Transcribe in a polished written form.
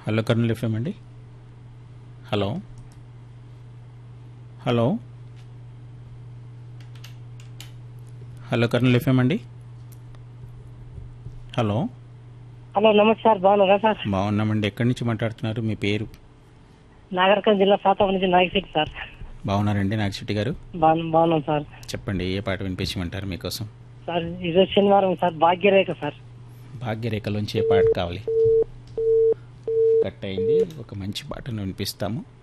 Hello Kurnool FM అండి. Hello hello hello Kurnool FM అండి. Hello hello నమస్తే సార్, బాగున్నారా సార్? బాగున్నామండి. ఎక్కడి నుంచి మాట్లాడుతున్నారు? మీ పేరు? నాగరికల్ జిల్లా సాతాప నుంచి నాగశెట్టి సార్. బాగున్నారండి నాగశెట్టి గారు? బాగున్నాం సార్. చెప్పండి, ఏ పాట వినిపించమంటారు మీకోసం? సార్ ఈరోజు శనివారం సార్, భాగ్యరేఖ సార్. భాగ్యరేఖలోంచి ఏ పాట కావాలి? కట్ అయింది. ఒక మంచి పాటను వినిపిస్తాము.